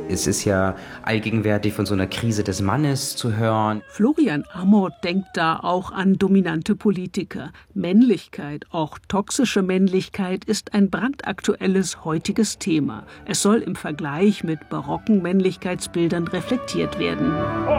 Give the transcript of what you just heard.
Es ist ja allgegenwärtig von so einer Krise des Mannes zu hören. Florian Amthor denkt da auch an dominante Politiker. Männlichkeit, auch toxische Männlichkeit, ist ein brandaktuelles heutiges Thema. Es soll im Vergleich mit barocken Männlichkeitsbildern reflektiert werden.